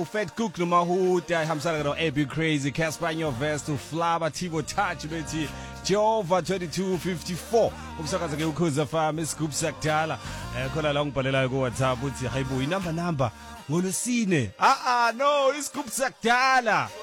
Fat Cook Lumahuta Hamsara Epic Crazy Caspanyo Vest to Flava Tivo Touch Betty Jehova 2254 umsakaza ke ukhuza fami isigubhu sakudala khona la ngibhalela ku WhatsApp uthi hayibo inamba ngolosine no isigubhu sakudala